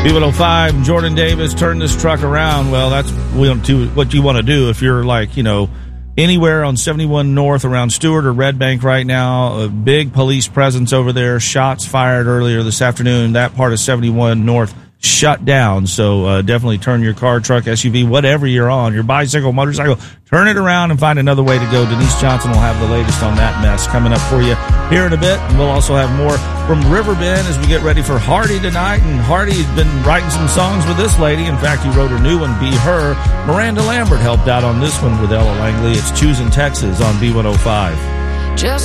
B105, Jordan Davis, turn this truck around. Well, that's what you want to do if you're like, anywhere on 71 North around Stewart or Red Bank right now. A big police presence over there. Shots fired earlier this afternoon. That part of 71 North shut down. So definitely turn your car, truck, SUV, whatever you're on, your bicycle, motorcycle, turn it around and find another way to go. Denise Johnson will have the latest on that mess coming up for you here in a bit. And we'll also have more from Riverbend as we get ready for Hardy tonight. And Hardy has been writing some songs with this lady. In fact, he wrote a new one, Be Her. Miranda Lambert helped out on this one with Ella Langley. It's Choosing Texas on B105. Just